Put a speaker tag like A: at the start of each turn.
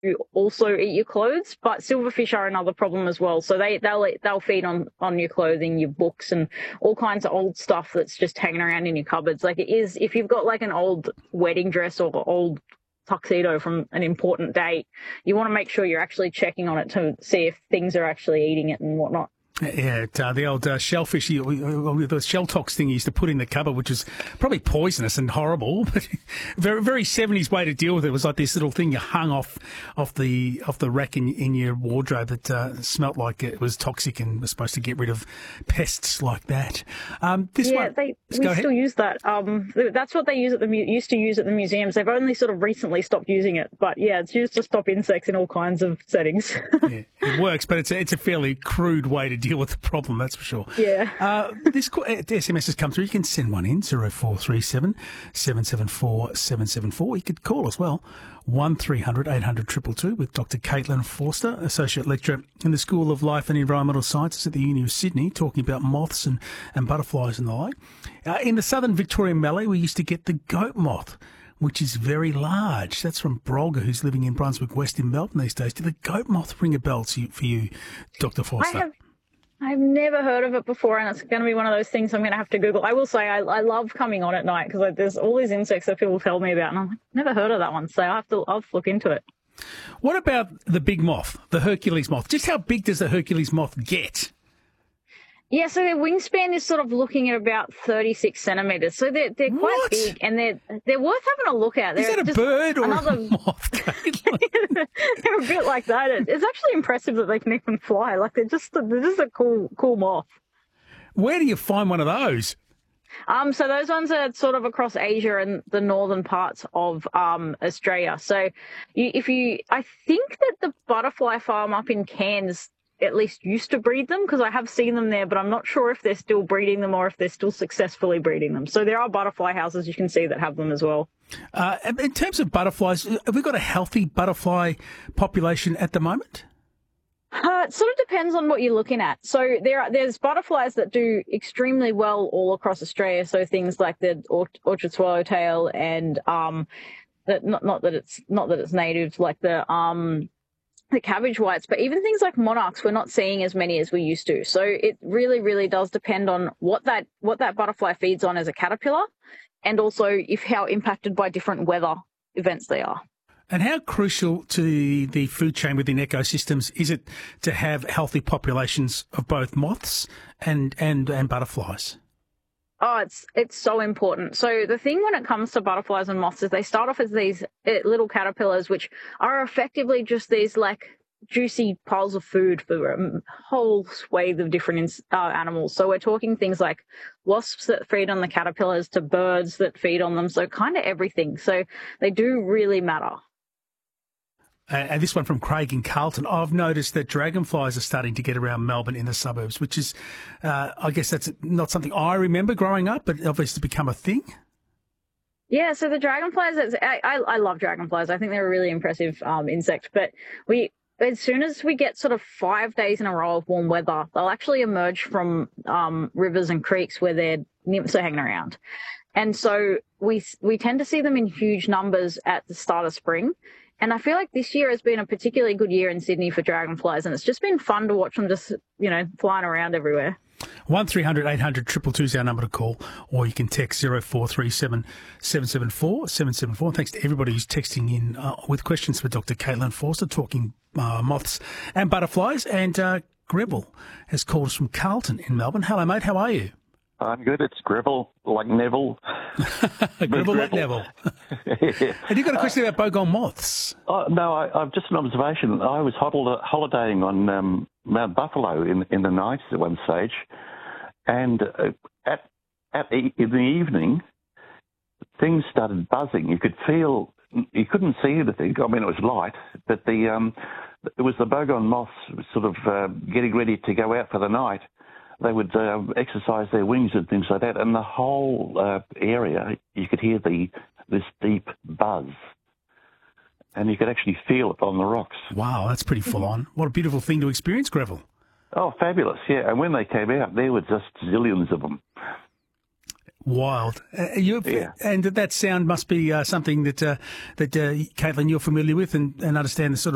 A: also eat your clothes, but silverfish are another problem as well. So they'll feed on your clothing, your books, and all kinds of old stuff that's just hanging around in your cupboards. Like, it is, if you've got like an old wedding dress or old tuxedo from an important date, you want to make sure you're actually checking on it to see if things are actually eating it and whatnot.
B: Yeah, the old shellfish, the shell tox thing you used to put in the cupboard, which was probably poisonous and horrible, but very, very 70s way to deal with it. It was like this little thing you hung off the rack in your wardrobe that smelt like it was toxic and was supposed to get rid of pests like that. We still use that. That's what they used to use at the museums. They've only sort of recently stopped using it, but yeah, it's used to stop insects in all kinds of settings. Yeah, it works, but it's a fairly crude way to deal with the problem, that's for sure.
A: Yeah.
B: This SMS has come through. You can send one in, 0437 774 774. You could call as well, 1300 800 222 with Dr. Caitlin Forster, Associate Lecturer in the School of Life and Environmental Sciences at the Uni of Sydney, talking about moths and butterflies and the like. In the southern Victorian Mallee, we used to get the goat moth, which is very large. That's from Brolga, who's living in Brunswick West in Melbourne these days. Did the goat moth ring a bell for you, Dr. Forster?
A: I've never heard of it before, and it's going to be one of those things I'm going to have to Google. I will say I love coming on at night because there's all these insects that people tell me about, and I'm like, never heard of that one, so I'll have to look into it.
B: What about the big moth, the Hercules moth? Just how big does the Hercules moth get?
A: Yeah, so their wingspan is sort of looking at about 36 centimetres. So they're quite big, and they're worth having a look at.
B: Is that a bird or a moth?
A: They're a bit like that. It's actually impressive that they can even fly. Like, they're just a cool moth.
B: Where do you find one of those?
A: So those ones are sort of across Asia and the northern parts of Australia. So I think that the butterfly farm up in Cairns at least used to breed them, because I have seen them there, but I'm not sure if they're still breeding them or if they're still successfully breeding them. So there are butterfly houses you can see that have them as well.
B: In terms of butterflies, have we got a healthy butterfly population at the moment?
A: It sort of depends on what you're looking at. So there's butterflies that do extremely well all across Australia. So things like the orchard swallowtail and not that it's native, like the cabbage whites, but even things like monarchs, we're not seeing as many as we used to. So it really, really does depend on what that butterfly feeds on as a caterpillar, and also how impacted by different weather events they are.
B: And how crucial to the food chain within ecosystems is it to have healthy populations of both moths and butterflies?
A: Oh, it's so important. So the thing when it comes to butterflies and moths is they start off as these little caterpillars, which are effectively just these like juicy piles of food for a whole swathe of different animals. So we're talking things like wasps that feed on the caterpillars to birds that feed on them. So kind of everything. So they do really matter.
B: And this one from Craig in Carlton. I've noticed that dragonflies are starting to get around Melbourne in the suburbs, which is, I guess that's not something I remember growing up, but obviously become a thing.
A: Yeah, so the dragonflies, I love dragonflies. I think they're a really impressive insect. But as soon as we get sort of 5 days in a row of warm weather, they'll actually emerge from rivers and creeks where their nymphs are hanging around. And so we tend to see them in huge numbers at the start of spring. And I feel like this year has been a particularly good year in Sydney for dragonflies, and it's just been fun to watch them just, flying around everywhere.
B: 1300 800 222 is our number to call, or you can text 0437 774 774. Thanks to everybody who's texting in with questions for Dr. Caitlin Forster, talking moths and butterflies. And Greville has called us from Carlton in Melbourne. Hello, mate. How are you?
C: I'm good. It's Greville, like Neville.
B: Greville like Neville. Have you got a question about bogong moths?
C: No, I've just an observation. I was holidaying on Mount Buffalo in the 90s at one stage, and in the evening, things started buzzing. You could feel, you couldn't see anything. I mean, it was light, but it was the bogong moths sort of getting ready to go out for the night. They would exercise their wings and things like that, and the whole area, you could hear this deep buzz, and you could actually feel it on the rocks.
B: Wow, that's pretty full on. What a beautiful thing to experience, Greville.
C: Oh, fabulous, yeah. And when they came out, there were just zillions of them.
B: Wild.
C: Yeah.
B: And that sound must be something that Caitlin, you're familiar with and understand the sort of